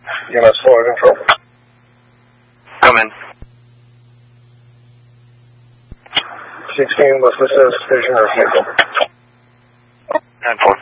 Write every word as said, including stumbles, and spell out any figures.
E M S Florida Control. Come in. sixteen, what's the station or vehicle? ten four.